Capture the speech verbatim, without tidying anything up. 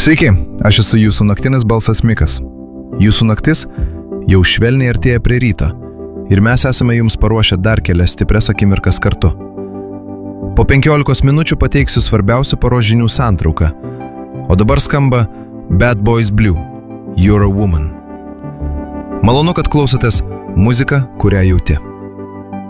Sveiki, aš esu jūsų naktinis balsas Mikas. Jūsų naktis jau švelniai artėja prie ryto ir mes esame jums paruošę dar kelias stiprias akimirkas kartu. Po penkiolikos minučių pateiksiu svarbiausių paros žinių santrauką, o dabar skamba Bad Boys Blue, You're a Woman. Malonu, kad klausotės muziką, kurią jauti.